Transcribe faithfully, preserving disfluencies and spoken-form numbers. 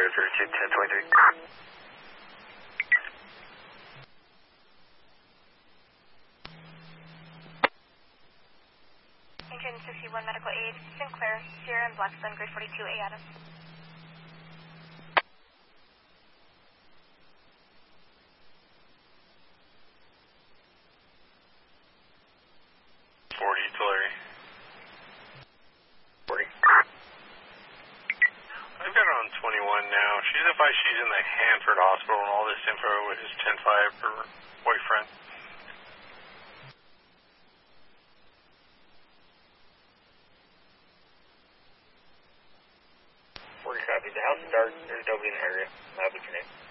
zero zero two ten twenty-three. Engine sixty-one medical aid, Sinclair, Sierra and Blackstone, grade forty-two, A Adams. forty, Tulare. forty. I've got her on twenty-one now. She's advised she's in the Hanford Hospital, and all this info is ten five for her boyfriend. forty copy. The house is dark. There's nobody in the area. I'll be connected.